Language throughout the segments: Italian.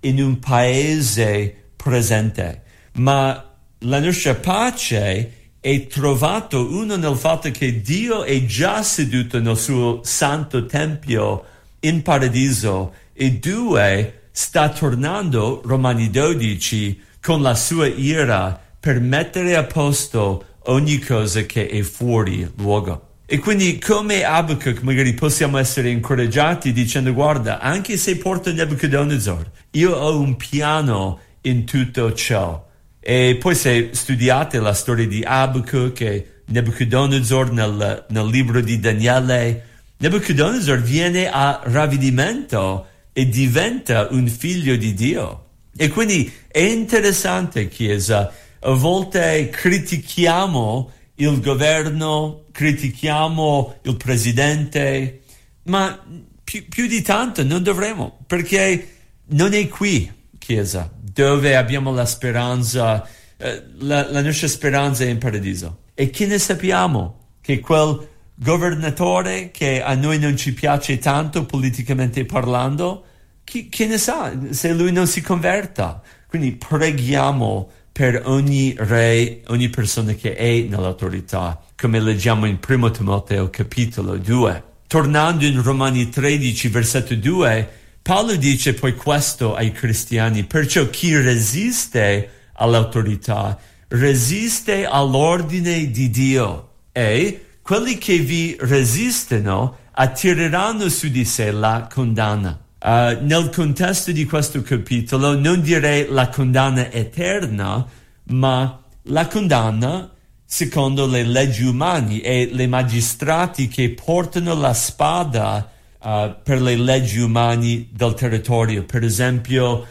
in un paese presente. Ma la nostra pace è trovato, uno, nel fatto che Dio è già seduto nel suo santo tempio in paradiso, e due, sta tornando, Romani 12, con la sua ira per mettere a posto ogni cosa che è fuori luogo. E quindi, come Abacuc, magari possiamo essere incoraggiati dicendo: guarda, anche se porto Nebuchadnezzar, io ho un piano in tutto ciò. E poi, se studiate la storia di Abacuc e Nebuchadnezzar nel libro di Daniele, Nebuchadnezzar viene a ravvedimento e diventa un figlio di Dio. E quindi è interessante, Chiesa, a volte critichiamo il governo, critichiamo il presidente, ma più di tanto non dovremmo, perché non è qui, Chiesa, dove abbiamo la speranza, la nostra speranza è in paradiso. E che ne sappiamo? Che quel governatore che a noi non ci piace tanto politicamente parlando, chi ne sa se lui non si converta? Quindi preghiamo per ogni re, ogni persona che è nell'autorità, come leggiamo in 1 Timoteo capitolo 2. Tornando in Romani 13 versetto 2, Paolo dice poi questo ai cristiani: perciò chi resiste all'autorità resiste all'ordine di Dio, e quelli che vi resistono attireranno su di sé la condanna. Nel contesto di questo capitolo non direi la condanna eterna, ma la condanna secondo le leggi umane e le magistrati che portano la spada per le leggi umane del territorio. Per esempio,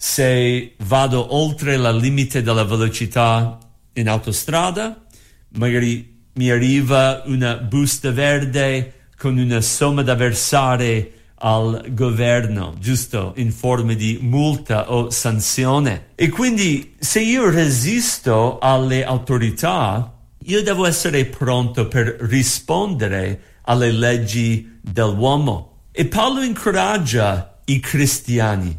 se vado oltre la limite della velocità in autostrada, magari mi arriva una busta verde con una somma da versare al governo, giusto, in forma di multa o sanzione. E quindi, se io resisto alle autorità, io devo essere pronto per rispondere alle leggi dell'uomo. E Paolo incoraggia i cristiani,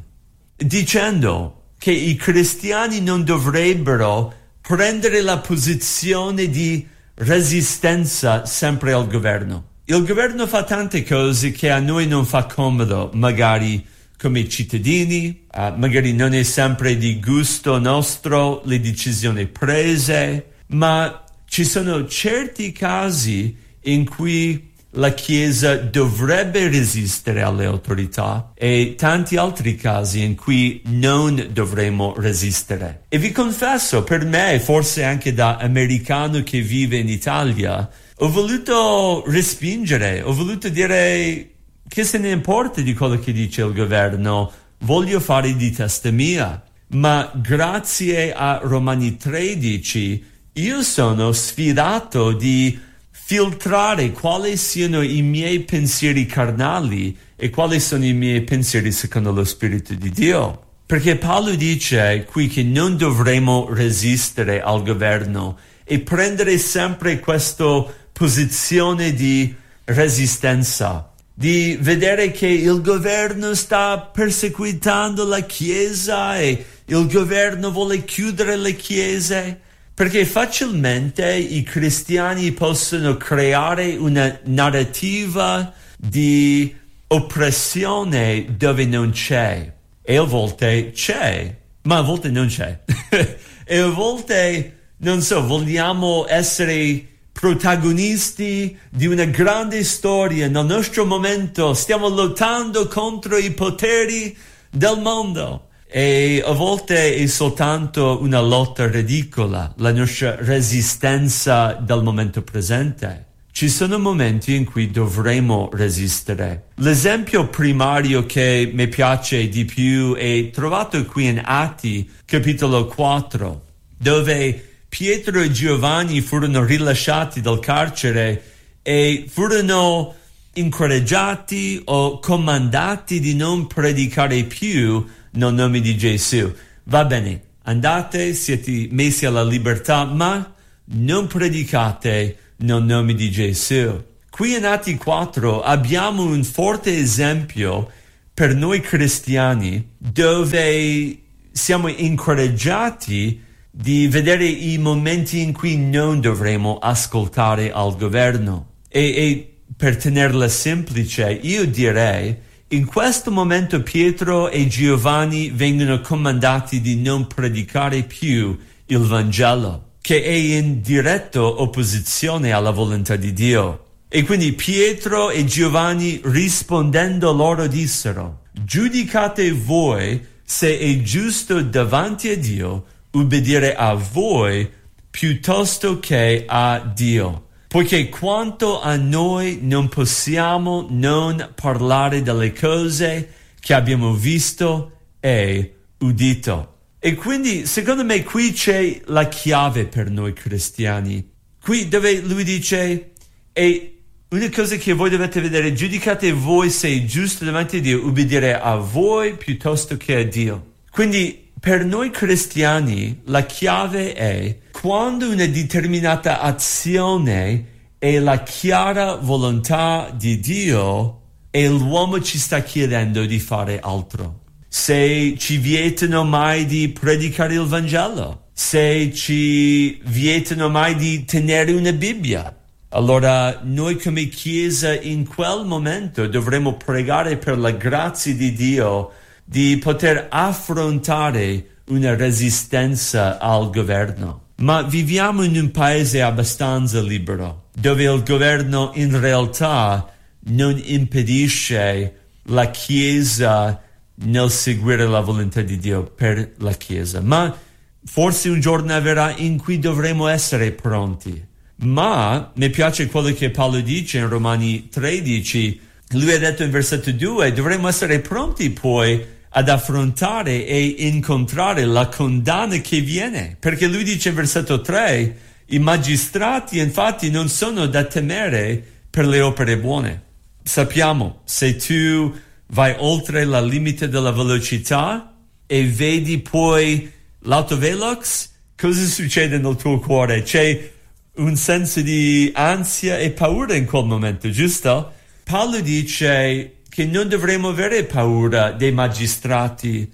dicendo che i cristiani non dovrebbero prendere la posizione di resistenza sempre al governo. Il governo fa tante cose che a noi non fa comodo, magari come cittadini, magari non è sempre di gusto nostro le decisioni prese, ma ci sono certi casi in cui la Chiesa dovrebbe resistere alle autorità e tanti altri casi in cui non dovremmo resistere. E vi confesso, per me, forse anche da americano che vive in Italia, ho voluto respingere, ho voluto dire: che se ne importa di quello che dice il governo, voglio fare di testa mia. Ma grazie a Romani 13 io sono sfidato di filtrare quali siano i miei pensieri carnali e quali sono i miei pensieri secondo lo Spirito di Dio. Perché Paolo dice qui che non dovremo resistere al governo e prendere sempre questa posizione di resistenza, di vedere che il governo sta perseguitando la Chiesa e il governo vuole chiudere le chiese, perché facilmente i cristiani possono creare una narrativa di oppressione dove non c'è, e a volte c'è, ma a volte non c'è. E a volte, non so, vogliamo essere protagonisti di una grande storia nel nostro momento, stiamo lottando contro i poteri del mondo, e a volte è soltanto una lotta ridicola, la nostra resistenza del momento presente. Ci sono momenti in cui dovremo resistere. L'esempio primario che mi piace di più è trovato qui in Atti capitolo 4, dove Pietro e Giovanni furono rilasciati dal carcere e furono incoraggiati o comandati di non predicare più nel nome di Gesù. Va bene, andate, siete messi alla libertà, ma non predicate nel nome di Gesù. Qui in Atti 4 abbiamo un forte esempio per noi cristiani, dove siamo incoraggiati di vedere i momenti in cui non dovremo ascoltare al governo. E per tenerla semplice, io direi, in questo momento Pietro e Giovanni vengono comandati di non predicare più il Vangelo, che è in diretta opposizione alla volontà di Dio. E quindi Pietro e Giovanni rispondendo loro dissero: giudicate voi se è giusto davanti a Dio ubbidire a voi piuttosto che a Dio. Poiché quanto a noi non possiamo non parlare delle cose che abbiamo visto e udito. E quindi secondo me qui c'è la chiave per noi cristiani. Qui dove lui dice: e una cosa che voi dovete vedere, giudicate voi se è giusto davanti a Dio ubbidire a voi piuttosto che a Dio. Quindi per noi cristiani la chiave è quando una determinata azione è la chiara volontà di Dio e l'uomo ci sta chiedendo di fare altro. Se ci vietano mai di predicare il Vangelo, se ci vietano mai di tenere una Bibbia, allora noi come Chiesa in quel momento dovremo pregare per la grazia di Dio di poter affrontare una resistenza al governo. Ma viviamo in un paese abbastanza libero, dove il governo in realtà non impedisce la Chiesa nel seguire la volontà di Dio per la Chiesa. Ma forse un giorno avverrà in cui dovremo essere pronti. Ma mi piace quello che Paolo dice in Romani 13. Lui ha detto in versetto 2: dovremo essere pronti poi ad affrontare e incontrare la condanna che viene, perché lui dice in versetto 3: i magistrati infatti non sono da temere per le opere buone. Sappiamo, se tu vai oltre la limite della velocità e vedi poi l'autovelox, cosa succede nel tuo cuore? C'è un senso di ansia e paura in quel momento, giusto? Paolo dice che non dovremmo avere paura dei magistrati.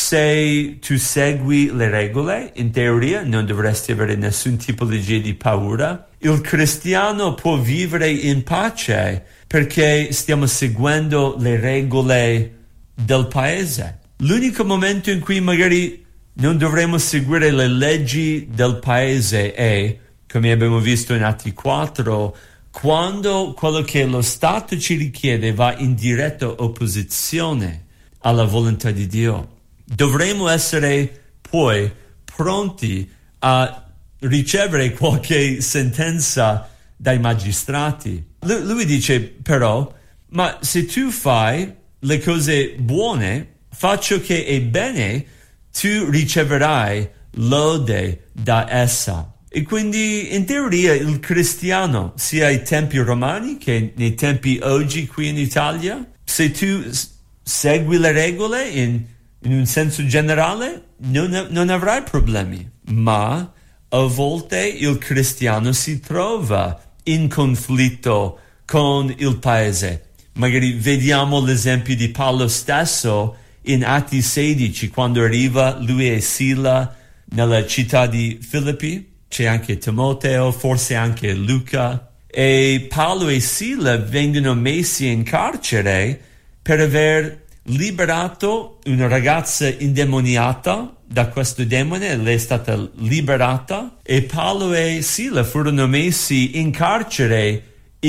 Se tu segui le regole, in teoria non dovresti avere nessun tipologia di paura. Il cristiano può vivere in pace perché stiamo seguendo le regole del paese. L'unico momento in cui magari non dovremmo seguire le leggi del paese è, come abbiamo visto in Atti 4, quando quello che lo Stato ci richiede va in diretta opposizione alla volontà di Dio. Dovremmo essere poi pronti a ricevere qualche sentenza dai magistrati. Lui dice però: ma se tu fai le cose buone, fa ciò che è bene, tu riceverai lode da essa. E quindi in teoria il cristiano, sia ai tempi romani che nei tempi oggi qui in Italia, se tu segui le regole in un senso generale, non avrai problemi. Ma a volte il cristiano si trova in conflitto con il paese. Magari vediamo l'esempio di Paolo stesso in Atti 16, quando arriva lui e Sila nella città di Filippi. C'è anche Timoteo, forse anche Luca, e Paolo e Sila vengono messi in carcere per aver liberato una ragazza indemoniata da questo demone. Lei è stata liberata e Paolo e Sila furono messi in carcere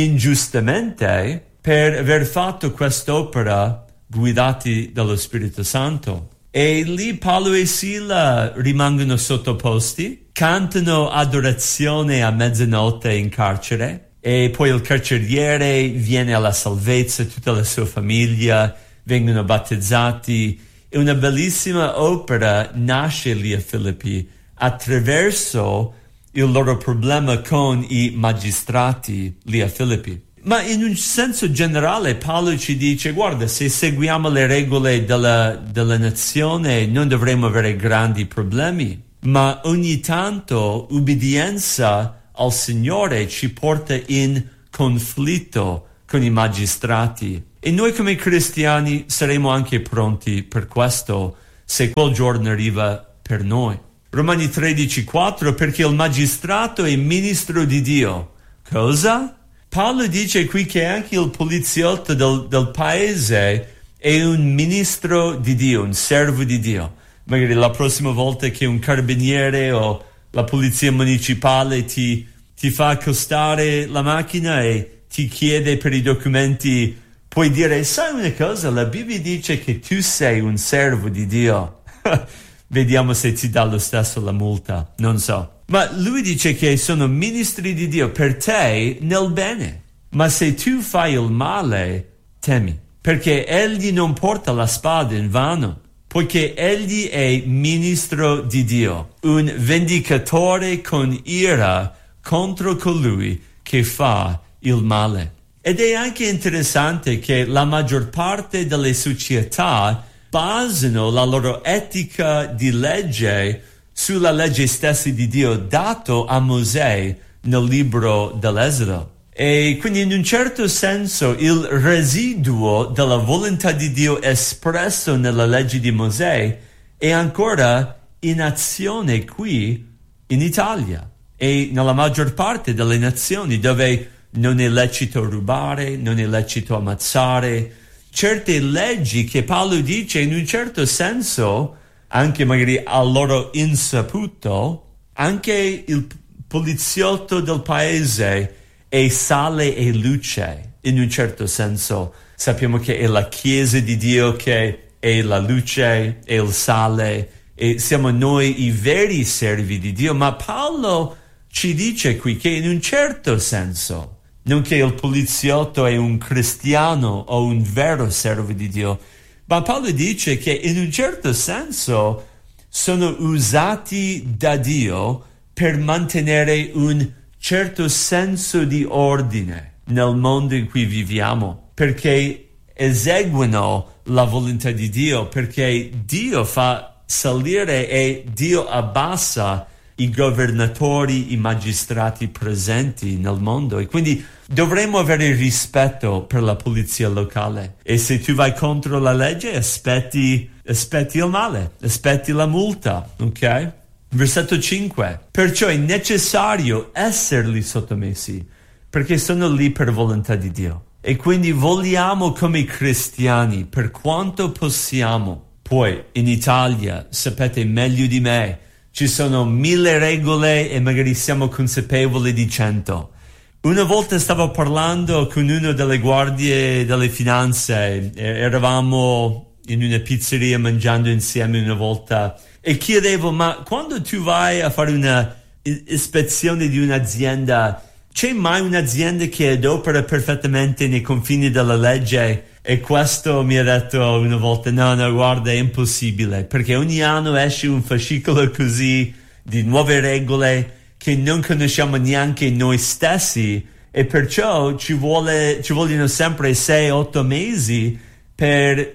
ingiustamente per aver fatto quest'opera guidati dallo Spirito Santo. E lì Paolo e Sila rimangono sottoposti, cantano adorazione a mezzanotte in carcere, e poi il carceriere viene alla salvezza, tutta la sua famiglia vengono battezzati, e una bellissima opera nasce lì a Filippi attraverso il loro problema con i magistrati lì a Filippi. Ma in un senso generale Paolo ci dice: guarda, se seguiamo le regole della nazione non dovremo avere grandi problemi, ma ogni tanto ubbidienza al Signore ci porta in conflitto con i magistrati. E noi come cristiani saremo anche pronti per questo, se quel giorno arriva per noi. Romani 13,4, perché il magistrato è ministro di Dio. Cosa? Paolo dice qui che anche il poliziotto del paese è un ministro di Dio, un servo di Dio. Magari la prossima volta che un carabiniere o la polizia municipale ti fa accostare la macchina e ti chiede per i documenti, puoi dire, sai una cosa, la Bibbia dice che tu sei un servo di Dio. Vediamo se ti dà lo stesso la multa, non so. Ma lui dice che sono ministri di Dio per te nel bene. Ma se tu fai il male, temi, perché egli non porta la spada in vano, poiché egli è ministro di Dio, un vendicatore con ira contro colui che fa il male. Ed è anche interessante che la maggior parte delle società basano la loro etica di legge sulla legge stessa di Dio dato a Mosè nel libro dell'Esodo. E quindi in un certo senso il residuo della volontà di Dio espresso nella legge di Mosè è ancora in azione qui in Italia e nella maggior parte delle nazioni dove non è lecito rubare, non è lecito ammazzare. Certe leggi che Paolo dice in un certo senso, anche magari al loro insaputo, anche il poliziotto del paese è sale e luce, in un certo senso. Sappiamo che è la Chiesa di Dio che è la luce, è il sale, e siamo noi i veri servi di Dio, ma Paolo ci dice qui che in un certo senso, non che il poliziotto è un cristiano o un vero servo di Dio, ma Paolo dice che in un certo senso sono usati da Dio per mantenere un certo senso di ordine nel mondo in cui viviamo, perché eseguono la volontà di Dio, perché Dio fa salire e Dio abbassa i governatori, i magistrati presenti nel mondo, e quindi dovremmo avere rispetto per la polizia locale. E se tu vai contro la legge, aspetti il male, aspetti la multa, ok? Versetto 5. Perciò è necessario esserli sottomessi, perché sono lì per volontà di Dio. E quindi vogliamo come cristiani, per quanto possiamo. Poi in Italia, sapete meglio di me, ci sono 1000 regole e magari siamo consapevoli di 100. Una volta stavo parlando con uno delle guardie delle finanze, eravamo in una pizzeria mangiando insieme una volta e chiedevo, ma quando tu vai a fare una ispezione di un'azienda, c'è mai un'azienda che adopera perfettamente nei confini della legge? E questo mi ha detto una volta, no, guarda, è impossibile, perché ogni anno esce un fascicolo così di nuove regole che non conosciamo neanche noi stessi, e perciò ci vogliono sempre 6-8 mesi per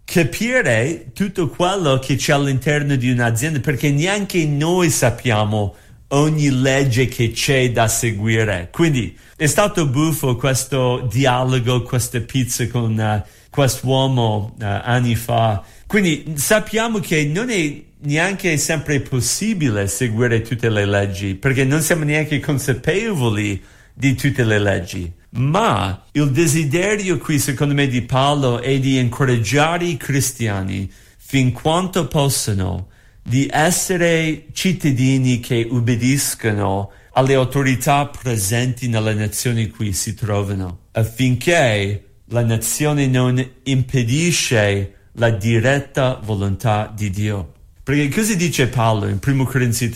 capire tutto quello che c'è all'interno di un'azienda, perché neanche noi sappiamo ogni legge che c'è da seguire. Quindi è stato buffo questo dialogo, questa pizza con quest'uomo anni fa. Quindi sappiamo che non è neanche sempre possibile seguire tutte le leggi, perché non siamo neanche consapevoli di tutte le leggi. Ma il desiderio qui, secondo me, di Paolo è di incoraggiare i cristiani fin quanto possono di essere cittadini che ubbidiscono alle autorità presenti nelle nazioni in cui si trovano, affinché la nazione non impedisce la diretta volontà di Dio. Perché cosa dice Paolo in 1 Corinzi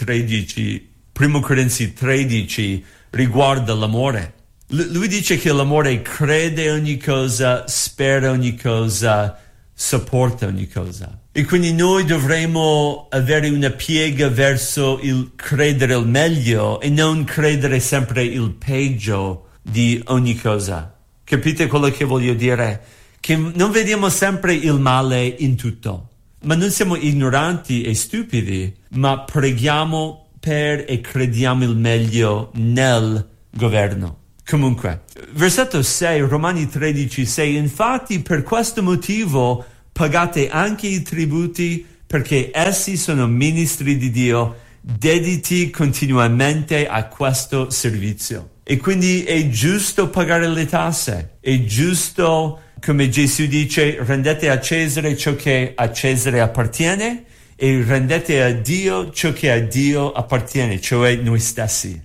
13 riguardo l'amore? Lui dice che l'amore crede ogni cosa, spera ogni cosa, sopporta ogni cosa. E quindi noi dovremo avere una piega verso il credere il meglio e non credere sempre il peggio di ogni cosa. Capite quello che voglio dire? Che non vediamo sempre il male in tutto, ma non siamo ignoranti e stupidi, ma preghiamo per e crediamo il meglio nel governo. Comunque, versetto 6, Romani 13:6, infatti per questo motivo pagate anche i tributi, perché essi sono ministri di Dio, dediti continuamente a questo servizio. E quindi è giusto pagare le tasse, è giusto, come Gesù dice, rendete a Cesare ciò che a Cesare appartiene e rendete a Dio ciò che a Dio appartiene, cioè noi stessi.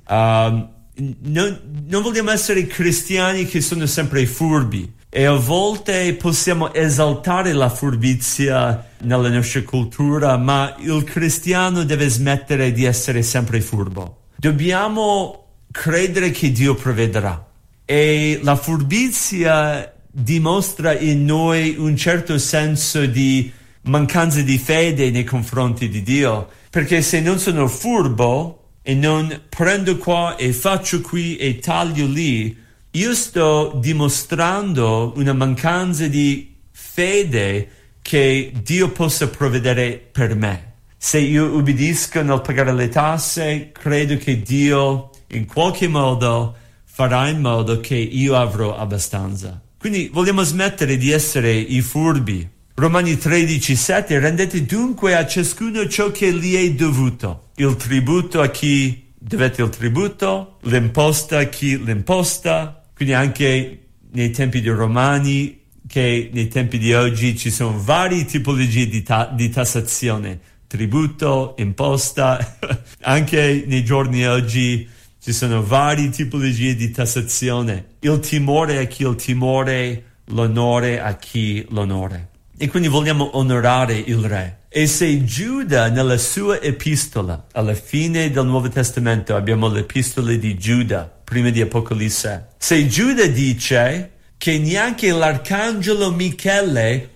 Non vogliamo essere cristiani che sono sempre furbi, e a volte possiamo esaltare la furbizia nella nostra cultura, ma il cristiano deve smettere di essere sempre furbo. Dobbiamo credere che Dio provvederà, e la furbizia dimostra in noi un certo senso di mancanza di fede nei confronti di Dio, perché se non sono furbo e non prendo qua e faccio qui e taglio lì, io sto dimostrando una mancanza di fede che Dio possa provvedere per me. Se io ubbidisco nel pagare le tasse, credo che Dio in qualche modo farà in modo che io avrò abbastanza. Quindi vogliamo smettere di essere i furbi. Romani 13:7, rendete dunque a ciascuno ciò che gli è dovuto. Il tributo a chi dovete il tributo, l'imposta a chi l'imposta. Quindi anche nei tempi dei Romani, che nei tempi di oggi ci sono varie tipologie di tassazione. Tributo, imposta, anche nei giorni oggi ci sono varie tipologie di tassazione. Il timore a chi il timore, l'onore a chi l'onore. E quindi vogliamo onorare il re. E se Giuda nella sua epistola, alla fine del Nuovo Testamento abbiamo l'epistola di Giuda, prima di Apocalisse. Se Giuda dice che neanche l'arcangelo Michele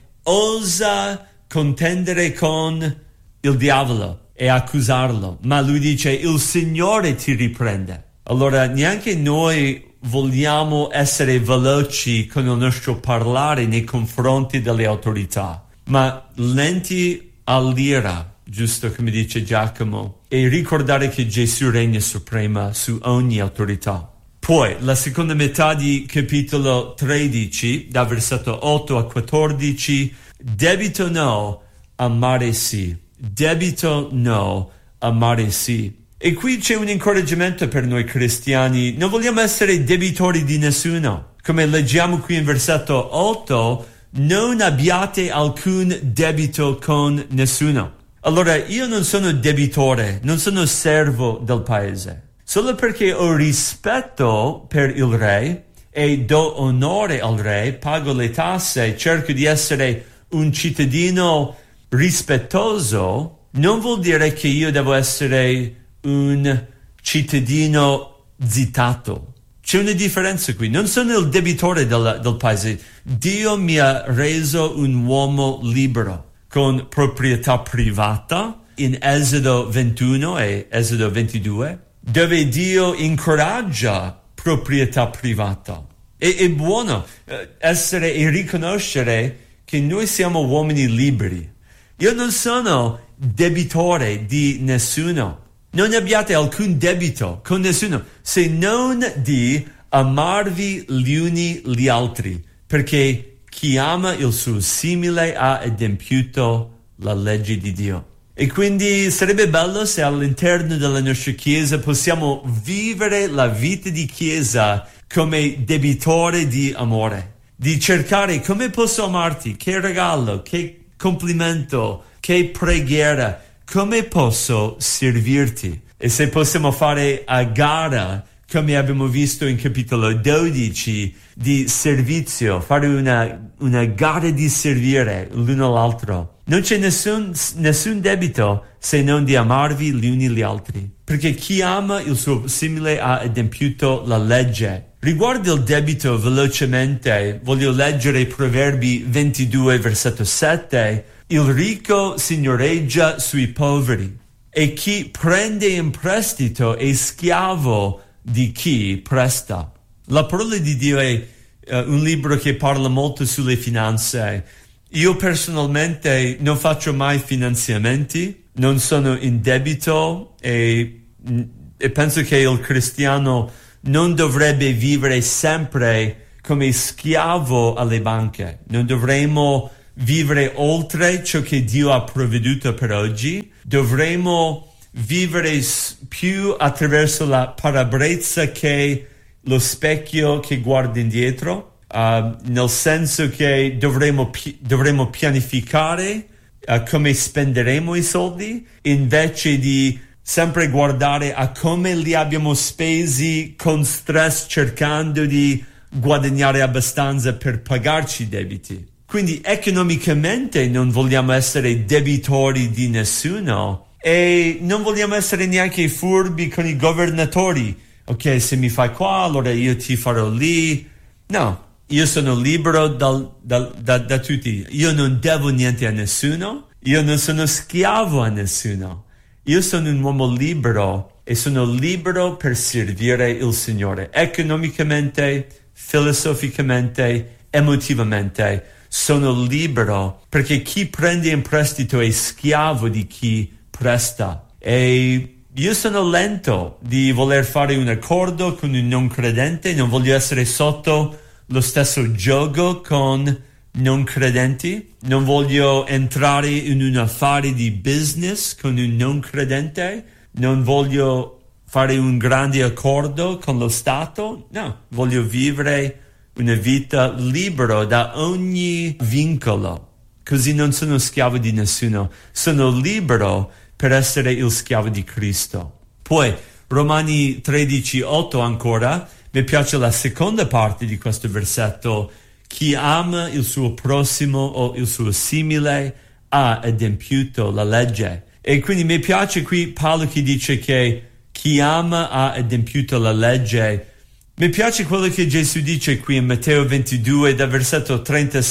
osa contendere con il diavolo e accusarlo, ma lui dice il Signore ti riprende. Allora neanche noi vogliamo essere veloci con il nostro parlare nei confronti delle autorità, ma lenti all'ira, giusto come dice Giacomo, e ricordare che Gesù regna suprema su ogni autorità. Poi la seconda metà di capitolo 13, da versetto 8 a 14, debito no, amare sì. Debito no, amare sì. E qui c'è un incoraggiamento per noi cristiani. Non vogliamo essere debitori di nessuno. Come leggiamo qui in versetto 8, non abbiate alcun debito con nessuno. Allora, io non sono debitore, non sono servo del paese. Solo perché ho rispetto per il re e do onore al re, pago le tasse, cerco di essere un cittadino rispettoso, non vuol dire che io devo essere un cittadino zittato. C'è una differenza qui. Non sono il debitore del paese. Dio mi ha reso un uomo libero, con proprietà privata, in Esodo 21 e Esodo 22, dove Dio incoraggia proprietà privata. È buono essere e riconoscere che noi siamo uomini liberi. Io non sono debitore di nessuno. Non abbiate alcun debito con nessuno, se non di amarvi gli uni gli altri, perché chi ama il suo simile ha adempiuto la legge di Dio. E quindi sarebbe bello se all'interno della nostra Chiesa possiamo vivere la vita di Chiesa come debitore di amore, di cercare come posso amarti, che regalo, che complimento, che preghiera, come posso servirti. E se possiamo fare a gara, come abbiamo visto in capitolo 12, di servizio, fare una gara di servire l'uno all'altro. Non c'è nessun debito se non di amarvi gli uni gli altri, perché chi ama il suo simile ha adempiuto la legge. Riguardo il debito, velocemente, voglio leggere Proverbi 22, versetto 7. Il ricco signoreggia sui poveri, e chi prende in prestito è schiavo di chi presta. La parola di Dio è un libro che parla molto sulle finanze. Io personalmente non faccio mai finanziamenti, non sono in debito e penso che il cristiano non dovrebbe vivere sempre come schiavo alle banche. Non dovremmo vivere oltre ciò che Dio ha provveduto per oggi. Dovremmo vivere più attraverso la parabrezza che lo specchio che guarda indietro, nel senso che dovremmo pianificare come spenderemo i soldi invece di sempre guardare a come li abbiamo spesi con stress cercando di guadagnare abbastanza per pagarci i debiti. Quindi economicamente non vogliamo essere debitori di nessuno e non vogliamo essere neanche furbi con i governatori. Ok, se mi fai qua, allora io ti farò lì. No, io sono libero da tutti. Io non devo niente a nessuno. Io non sono schiavo a nessuno. Io sono un uomo libero e sono libero per servire il Signore. Economicamente, filosoficamente, emotivamente. Sono libero perché chi prende in prestito è schiavo di chi presta. E io sono lento di voler fare un accordo con un non credente, non voglio essere sotto lo stesso gioco con non credenti, non voglio entrare in un affare di business con un non credente, non voglio fare un grande accordo con lo Stato, no, voglio vivere una vita libera da ogni vincolo, così non sono schiavo di nessuno, sono libero per essere il schiavo di Cristo. Poi, Romani 13:8 ancora, mi piace la seconda parte di questo versetto, chi ama il suo prossimo o il suo simile ha adempiuto la legge. E quindi mi piace qui Paolo che dice che chi ama ha adempiuto la legge. Mi piace quello che Gesù dice qui in Matteo 22, dal versetto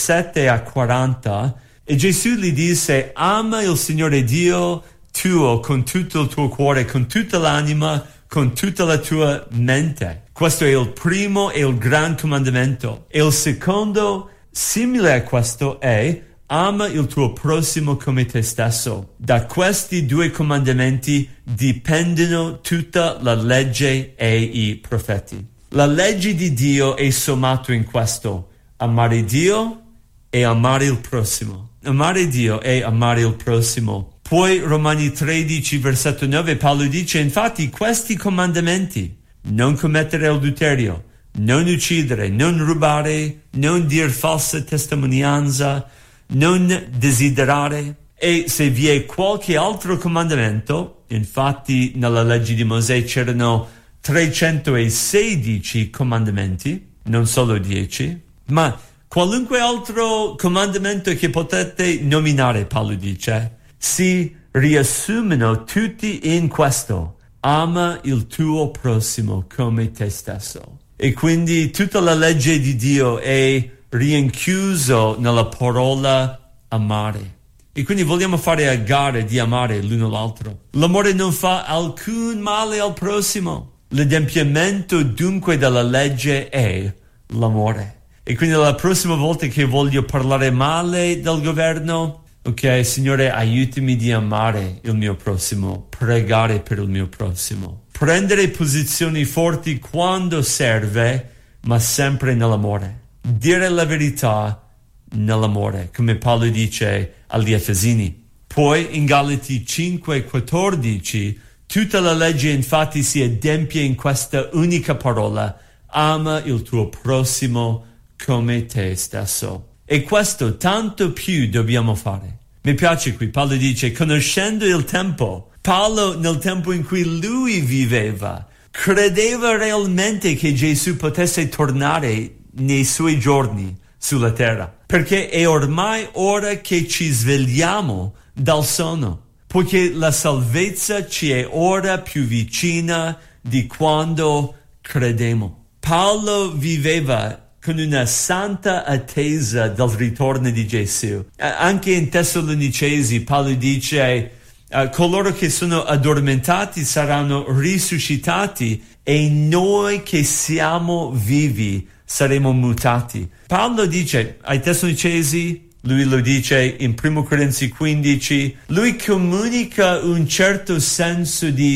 37 a 40, e Gesù gli disse, ama il Signore Dio tuo con tutto il tuo cuore, con tutta l'anima, con tutta la tua mente. Questo è il primo e il gran comandamento. E il secondo, simile a questo, è ama il tuo prossimo come te stesso. Da questi due comandamenti dipendono tutta la legge e i profeti. La legge di Dio è sommato in questo: amare Dio e amare il prossimo. Amare Dio e amare il prossimo. Poi Romani 13 versetto 9 Paolo dice, infatti questi comandamenti: non commettere adulterio, non uccidere, non rubare, non dir falsa testimonianza, non desiderare. E se vi è qualche altro comandamento, infatti nella legge di Mosè c'erano 316 comandamenti, non solo 10, ma qualunque altro comandamento che potete nominare, Paolo dice, si riassumono tutti in questo: ama il tuo prossimo come te stesso. E quindi tutta la legge di Dio è rinchiuso nella parola amare. E quindi vogliamo fare a gara di amare l'uno l'altro. L'amore non fa alcun male al prossimo. L'adempimento dunque della legge è l'amore. E quindi la prossima volta che voglio parlare male del governo, ok, Signore, aiutami di amare il mio prossimo, pregare per il mio prossimo, prendere posizioni forti quando serve, ma sempre nell'amore, dire la verità nell'amore, come Paolo dice agli Efesini. Poi in Galati 5:14 tutta la legge infatti si adempie in questa unica parola: ama il tuo prossimo come te stesso. E questo tanto più dobbiamo fare. Mi piace qui, Paolo dice, conoscendo il tempo. Paolo, nel tempo in cui lui viveva, credeva realmente che Gesù potesse tornare nei suoi giorni sulla terra, perché è ormai ora che ci svegliamo dal sonno, poiché la salvezza ci è ora più vicina di quando credemo. Paolo viveva con una santa attesa del ritorno di Gesù. Anche in Tessalonicesi Paolo dice, coloro che sono addormentati saranno risuscitati e noi che siamo vivi saremo mutati. Paolo dice ai Tessalonicesi, lui lo dice in 1 Corinzi 15, lui comunica un certo senso di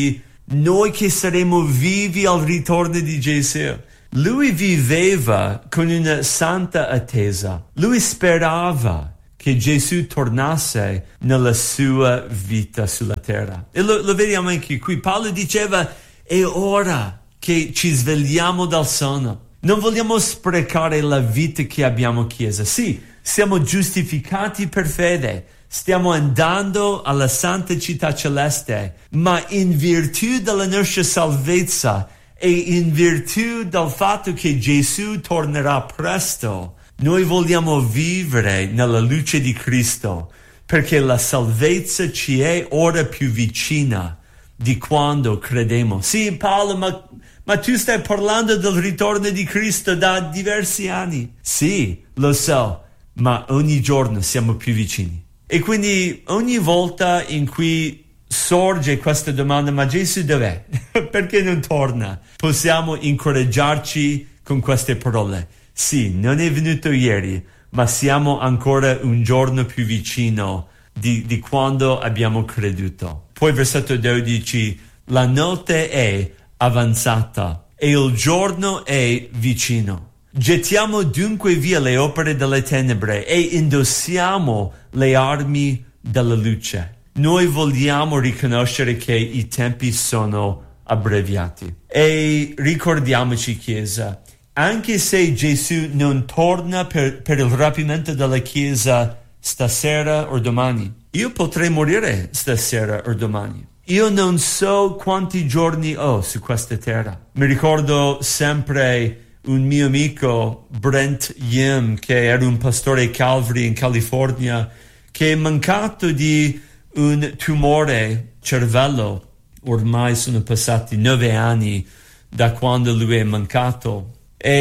noi che saremo vivi al ritorno di Gesù. Lui viveva con una santa attesa. Lui sperava che Gesù tornasse nella sua vita sulla terra. E lo vediamo anche qui. Paolo diceva, è ora che ci svegliamo dal sonno. Non vogliamo sprecare la vita che abbiamo, Chiesa. Sì, siamo giustificati per fede. Stiamo andando alla santa città celeste, ma in virtù della nostra salvezza e in virtù del fatto che Gesù tornerà presto, noi vogliamo vivere nella luce di Cristo, perché la salvezza ci è ora più vicina di quando crediamo. Sì, Paolo, ma tu stai parlando del ritorno di Cristo da diversi anni. Sì, lo so, ma ogni giorno siamo più vicini. E quindi ogni volta in cui sorge questa domanda, ma Gesù dov'è? Perché non torna? Possiamo incoraggiarci con queste parole. Sì, non è venuto ieri, ma siamo ancora un giorno più vicino di quando abbiamo creduto. Poi versetto 12, la notte è avanzata e il giorno è vicino. Gettiamo dunque via le opere delle tenebre e indossiamo le armi della luce. Noi vogliamo riconoscere che i tempi sono abbreviati. E ricordiamoci, Chiesa, anche se Gesù non torna per il rapimento della Chiesa stasera o domani, io potrei morire stasera o domani. Io non so quanti giorni ho su questa terra. Mi ricordo sempre un mio amico, Brent Yim, che era un pastore Calvary in California, che è mancato di un tumore cervello. Ormai sono passati 9 anni da quando lui è mancato.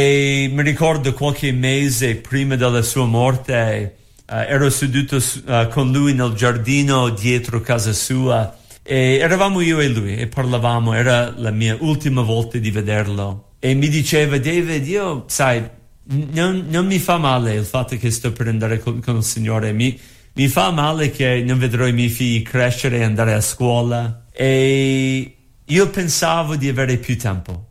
E mi ricordo qualche mese prima della sua morte, ero seduto con lui nel giardino dietro casa sua e eravamo io e lui e parlavamo. Era la mia ultima volta di vederlo. E mi diceva, David, io, sai, non mi fa male il fatto che sto per andare con il Signore. Mi fa male che non vedrò i miei figli crescere e andare a scuola. E io pensavo di avere più tempo.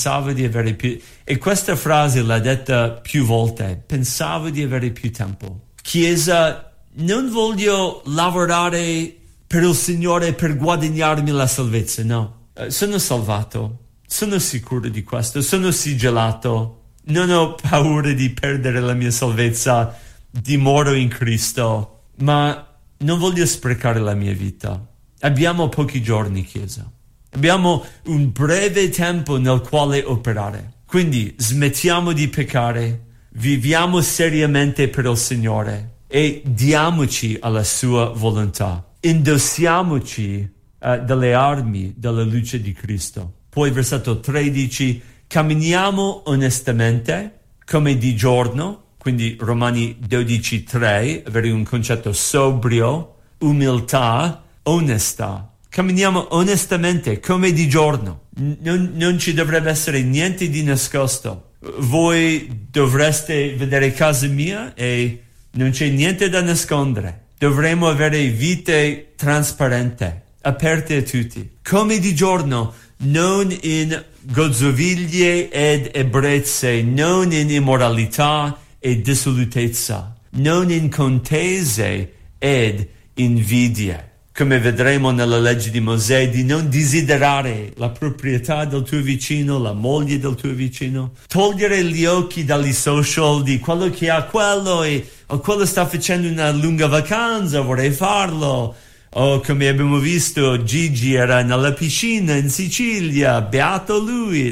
E questa frase l'ha detta più volte. Pensavo di avere più tempo. Chiesa, non voglio lavorare per il Signore per guadagnarmi la salvezza, no. Sono salvato. Sono sicuro di questo, sono sigillato, non ho paura di perdere la mia salvezza, dimoro in Cristo, ma non voglio sprecare la mia vita. Abbiamo pochi giorni, Chiesa. Abbiamo un breve tempo nel quale operare. Quindi smettiamo di peccare, viviamo seriamente per il Signore e diamoci alla sua volontà. Indossiamoci delle armi della luce di Cristo. Poi versetto 13, camminiamo onestamente come di giorno, quindi Romani 12:3, avere un concetto sobrio, umiltà, onestà. Camminiamo onestamente come di giorno, non ci dovrebbe essere niente di nascosto. Voi dovreste vedere casa mia e non c'è niente da nascondere. Dovremmo avere vite trasparenti, aperte a tutti, come di giorno, non in gozzoviglie ed ebbrezze, non in immoralità e dissolutezza, non in contese ed invidie. Come vedremo nella legge di Mosè, di non desiderare la proprietà del tuo vicino, la moglie del tuo vicino, togliere gli occhi dagli social di quello che ha quello o quello sta facendo una lunga vacanza, vorrei farlo. O come abbiamo visto, Gigi era nella piscina in Sicilia, beato lui.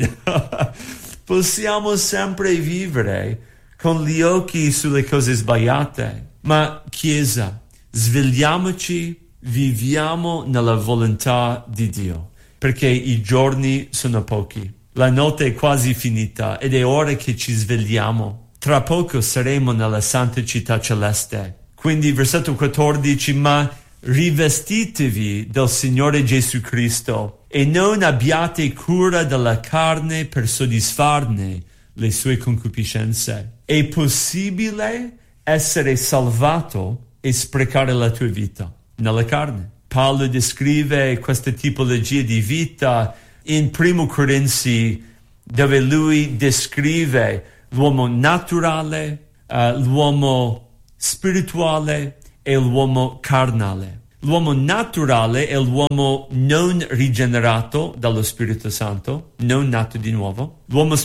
Possiamo sempre vivere con gli occhi sulle cose sbagliate. Ma Chiesa, svegliamoci, viviamo nella volontà di Dio, perché i giorni sono pochi. La notte è quasi finita ed è ora che ci svegliamo. Tra poco saremo nella santa città celeste. Quindi versetto 14, ma rivestitevi del Signore Gesù Cristo e non abbiate cura della carne per soddisfarne le sue concupiscenze. È possibile essere salvato e sprecare la tua vita nella carne. Paolo descrive questa tipologia di vita in 1 Corinzi, dove lui descrive l'uomo naturale, l'uomo spirituale e l'uomo carnale. L'uomo naturale è l'uomo non rigenerato dallo Spirito Santo, non nato di nuovo. L'uomo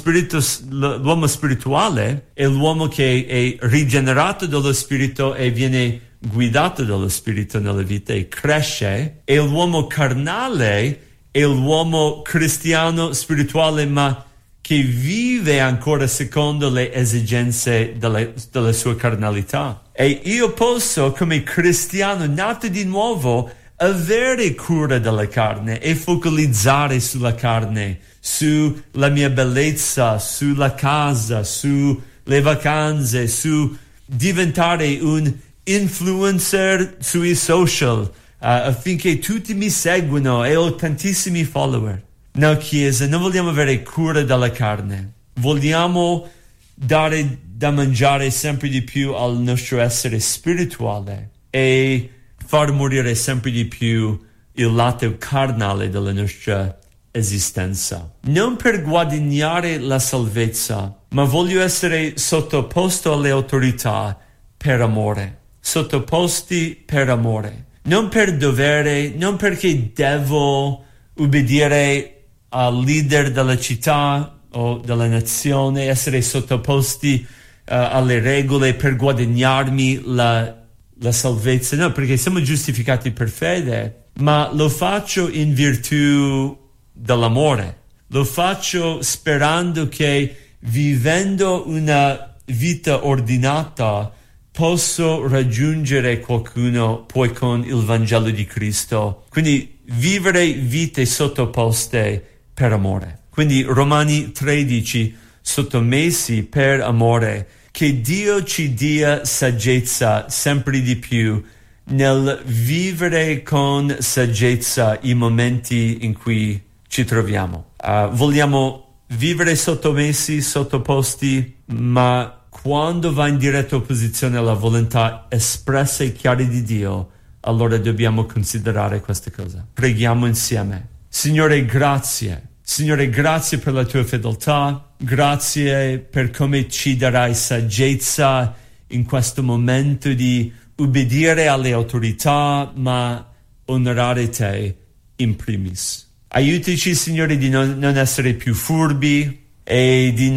spirituale è l'uomo che è rigenerato dallo Spirito e viene guidato dallo Spirito nella vita e cresce. E l'uomo carnale è l'uomo cristiano spirituale, ma che vive ancora secondo le esigenze della sua carnalità. E io posso, come cristiano nato di nuovo, avere cura della carne e focalizzare sulla carne, sulla mia bellezza, sulla casa, sulle vacanze, su diventare un influencer sui social, affinché tutti mi seguano e ho tantissimi follower. No, Chiesa, non vogliamo avere cura della carne. Vogliamo dare da mangiare sempre di più al nostro essere spirituale e far morire sempre di più il lato carnale della nostra esistenza. Non per guadagnare la salvezza, ma voglio essere sottoposto alle autorità per amore. Sottoposti per amore. Non per dovere, non perché devo ubbidire al leader della città o della nazione, essere sottoposti alle regole per guadagnarmi la salvezza. No, perché siamo giustificati per fede, ma lo faccio in virtù dell'amore. Lo faccio sperando che vivendo una vita ordinata posso raggiungere qualcuno poi con il Vangelo di Cristo. Quindi vivere vite sottoposte per amore. Quindi Romani 13, sottomessi per amore, che Dio ci dia saggezza sempre di più nel vivere con saggezza i momenti in cui ci troviamo. Vogliamo vivere sottomessi, sottoposti, ma quando va in diretta opposizione alla volontà espressa e chiara di Dio, allora dobbiamo considerare queste cose. Preghiamo insieme. Signore, grazie. Signore, grazie per la tua fedeltà. Grazie per come ci darai saggezza in questo momento di ubbidire alle autorità, ma onorare te in primis. Aiutaci, Signore, di non essere più furbi e di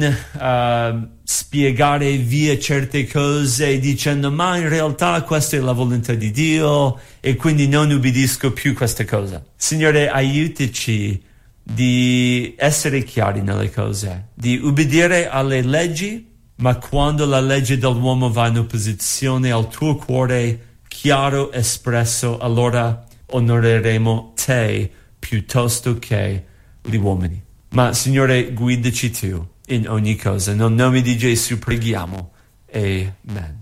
non spiegare via certe cose dicendo ma in realtà questa è la volontà di Dio e quindi non ubbidisco più questa cosa. Signore, aiutaci di essere chiari nelle cose, di ubbidire alle leggi, ma quando la legge dell'uomo va in opposizione al tuo cuore chiaro, espresso, allora onoreremo te piuttosto che gli uomini. Ma Signore, guidaci tu in ogni cosa. Nel nome di Gesù preghiamo. Amen.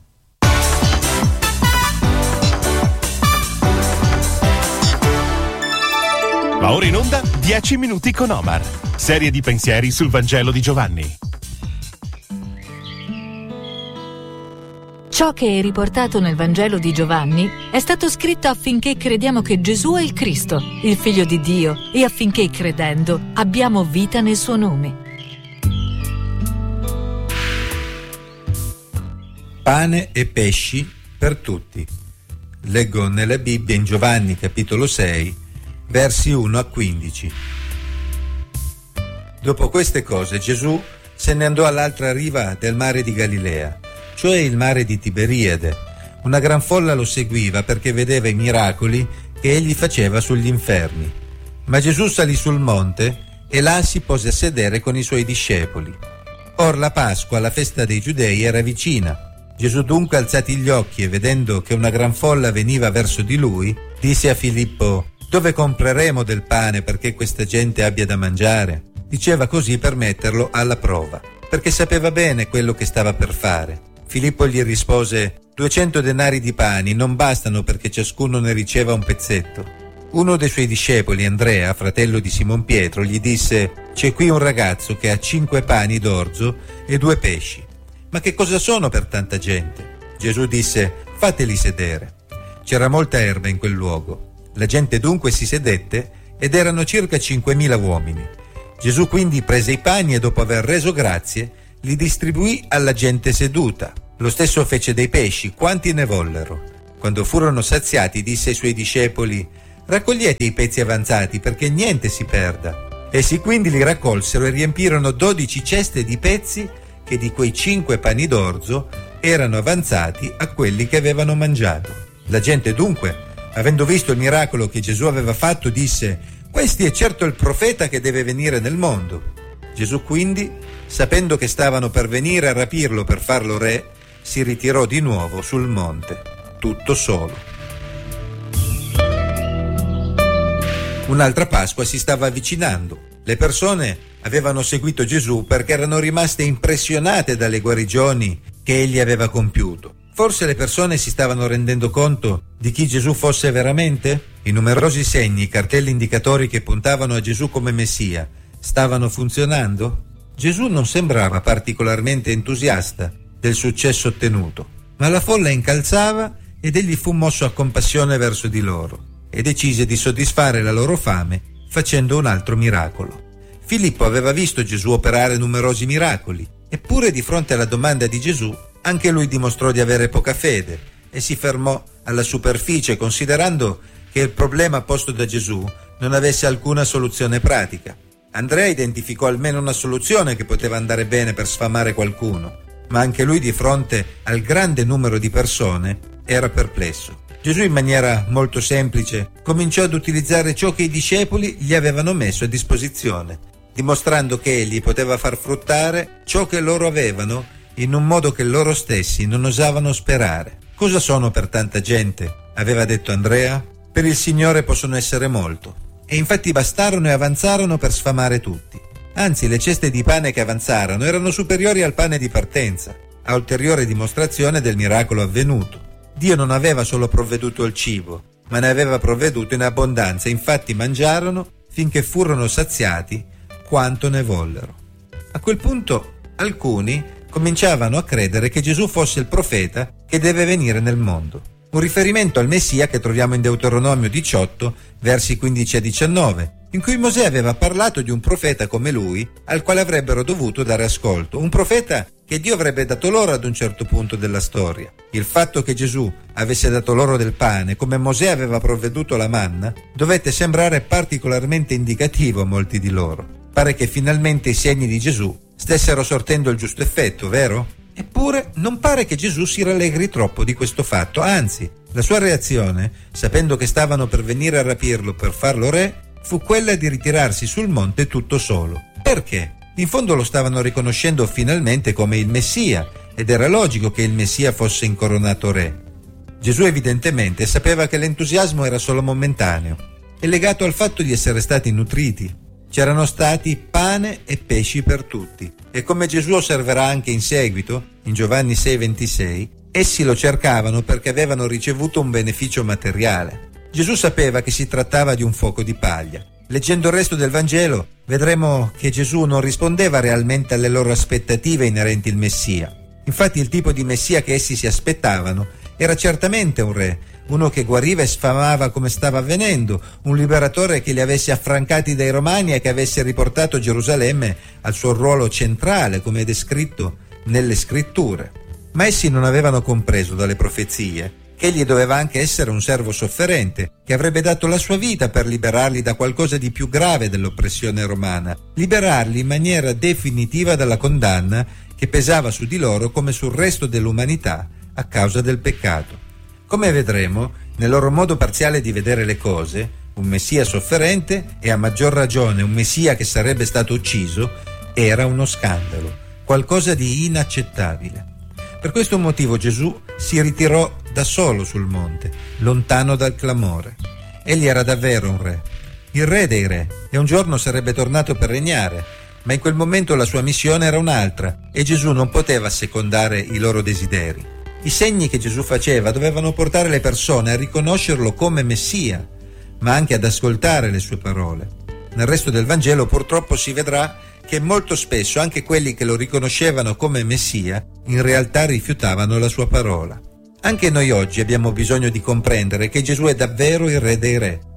Va ora in onda 10 minuti con Omar. Serie di pensieri sul Vangelo di Giovanni. Ciò che è riportato nel Vangelo di Giovanni è stato scritto affinché crediamo che Gesù è il Cristo, il Figlio di Dio, e affinché, credendo, abbiamo vita nel suo nome. Pane e pesci per tutti. Leggo nella Bibbia in Giovanni capitolo 6, versi 1 a 15. Dopo queste cose Gesù se ne andò all'altra riva del mare di Galilea, cioè il mare di Tiberiade. Una gran folla lo seguiva perché vedeva i miracoli che egli faceva sugli infermi. Ma Gesù salì sul monte e là si pose a sedere con i suoi discepoli. Or la Pasqua, la festa dei Giudei, era vicina. Gesù dunque, alzati gli occhi e vedendo che una gran folla veniva verso di lui, disse a Filippo: «Dove compreremo del pane perché questa gente abbia da mangiare?» Diceva così per metterlo alla prova, perché sapeva bene quello che stava per fare. Filippo gli rispose: 200 denari di pani non bastano perché ciascuno ne riceva un pezzetto. Uno dei suoi discepoli, Andrea, fratello di Simon Pietro, gli disse: «C'è qui un ragazzo che ha 5 pani d'orzo e 2 pesci. Ma che cosa sono per tanta gente?» Gesù disse: «Fateli sedere». C'era molta erba in quel luogo. La gente dunque si sedette ed erano circa 5.000 uomini. Gesù quindi prese i pani e dopo aver reso grazie li distribuì alla gente seduta. Lo stesso fece dei pesci, quanti ne vollero. Quando furono saziati disse ai suoi discepoli: raccogliete i pezzi avanzati perché niente si perda. Essi quindi li raccolsero e riempirono 12 ceste di pezzi che di quei 5 pani d'orzo erano avanzati a quelli che avevano mangiato. La gente dunque, avendo visto il miracolo che Gesù aveva fatto, disse: questi è certo il profeta che deve venire nel mondo. Gesù quindi, sapendo che stavano per venire a rapirlo per farlo re, si ritirò di nuovo sul monte, tutto solo. Un'altra Pasqua si stava avvicinando. Le persone avevano seguito Gesù perché erano rimaste impressionate dalle guarigioni che egli aveva compiuto. Forse le persone si stavano rendendo conto di chi Gesù fosse veramente? I numerosi segni, i cartelli indicatori che puntavano a Gesù come Messia, stavano funzionando? Gesù non sembrava particolarmente entusiasta del successo ottenuto, ma la folla incalzava ed egli fu mosso a compassione verso di loro e decise di soddisfare la loro fame facendo un altro miracolo. Filippo aveva visto Gesù operare numerosi miracoli, eppure di fronte alla domanda di Gesù anche lui dimostrò di avere poca fede e si fermò alla superficie, considerando che il problema posto da Gesù non avesse alcuna soluzione pratica. Andrea identificò almeno una soluzione che poteva andare bene per sfamare qualcuno, ma anche lui di fronte al grande numero di persone era perplesso. Gesù in maniera molto semplice cominciò ad utilizzare ciò che i discepoli gli avevano messo a disposizione, dimostrando che egli poteva far fruttare ciò che loro avevano in un modo che loro stessi non osavano sperare. Cosa sono per tanta gente? Aveva detto Andrea. Per il Signore possono essere molto. E infatti bastarono e avanzarono per sfamare tutti. Anzi, le ceste di pane che avanzarono erano superiori al pane di partenza, a ulteriore dimostrazione del miracolo avvenuto. Dio non aveva solo provveduto il cibo, ma ne aveva provveduto in abbondanza. Infatti mangiarono finché furono saziati quanto ne vollero. A quel punto alcuni cominciavano a credere che Gesù fosse il profeta che deve venire nel mondo. Un riferimento al Messia che troviamo in Deuteronomio 18, versi 15 a 19, in cui Mosè aveva parlato di un profeta come lui, al quale avrebbero dovuto dare ascolto, un profeta che Dio avrebbe dato loro ad un certo punto della storia. Il fatto che Gesù avesse dato loro del pane, come Mosè aveva provveduto la manna, dovette sembrare particolarmente indicativo a molti di loro. Pare che finalmente i segni di Gesù stessero sortendo il giusto effetto, vero? Eppure non pare che Gesù si rallegri troppo di questo fatto, anzi, la sua reazione, sapendo che stavano per venire a rapirlo per farlo re, fu quella di ritirarsi sul monte tutto solo. Perché? In fondo lo stavano riconoscendo finalmente come il Messia, ed era logico che il Messia fosse incoronato re. Gesù evidentemente sapeva che l'entusiasmo era solo momentaneo e legato al fatto di essere stati nutriti. C'erano stati pane e pesci per tutti, e come Gesù osserverà anche in seguito, in Giovanni 6,26, essi lo cercavano perché avevano ricevuto un beneficio materiale. Gesù sapeva che si trattava di un fuoco di paglia. Leggendo il resto del Vangelo, vedremo che Gesù non rispondeva realmente alle loro aspettative inerenti al Messia. Infatti il tipo di Messia che essi si aspettavano era certamente un re, uno che guariva e sfamava come stava avvenendo, un liberatore che li avesse affrancati dai Romani e che avesse riportato Gerusalemme al suo ruolo centrale, come è descritto nelle Scritture. Ma essi non avevano compreso dalle profezie che egli doveva anche essere un servo sofferente, che avrebbe dato la sua vita per liberarli da qualcosa di più grave dell'oppressione romana, liberarli in maniera definitiva dalla condanna che pesava su di loro come sul resto dell'umanità a causa del peccato. Come vedremo, nel loro modo parziale di vedere le cose, un Messia sofferente e a maggior ragione un Messia che sarebbe stato ucciso era uno scandalo, qualcosa di inaccettabile. Per questo motivo Gesù si ritirò da solo sul monte, lontano dal clamore. Egli era davvero un re, il re dei re, e un giorno sarebbe tornato per regnare, ma in quel momento la sua missione era un'altra e Gesù non poteva assecondare i loro desideri. I segni che Gesù faceva dovevano portare le persone a riconoscerlo come Messia, ma anche ad ascoltare le sue parole. Nel resto del Vangelo purtroppo si vedrà che molto spesso anche quelli che lo riconoscevano come Messia in realtà rifiutavano la sua parola. Anche noi oggi abbiamo bisogno di comprendere che Gesù è davvero il Re dei Re,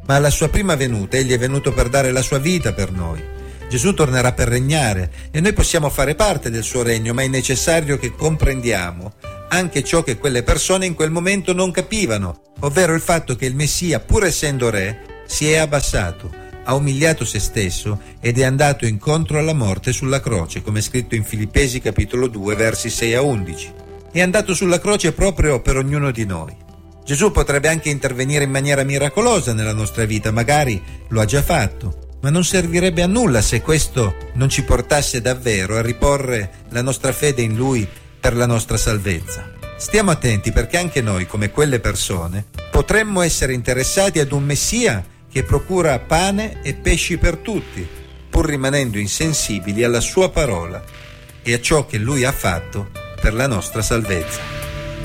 Ma alla sua prima venuta egli è venuto per dare la sua vita per noi. Gesù tornerà per regnare e noi possiamo fare parte del suo regno, ma è necessario che comprendiamo anche ciò che quelle persone in quel momento non capivano, ovvero il fatto che il Messia, pur essendo re, si è abbassato, ha umiliato se stesso ed è andato incontro alla morte sulla croce, come è scritto in Filippesi capitolo 2 versi 6 a 11. È andato sulla croce proprio per ognuno di noi. Gesù potrebbe anche intervenire in maniera miracolosa nella nostra vita, magari lo ha già fatto, ma non servirebbe a nulla se questo non ci portasse davvero a riporre la nostra fede in Lui per la nostra salvezza. Stiamo attenti, perché anche noi, come quelle persone, potremmo essere interessati ad un Messia che procura pane e pesci per tutti, pur rimanendo insensibili alla sua parola e a ciò che Lui ha fatto per la nostra salvezza.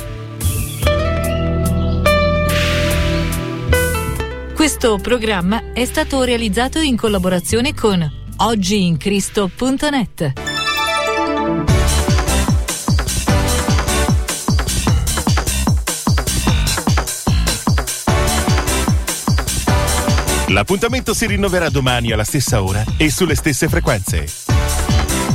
Questo programma è stato realizzato in collaborazione con oggiincristo.net. L'appuntamento si rinnoverà domani alla stessa ora e sulle stesse frequenze.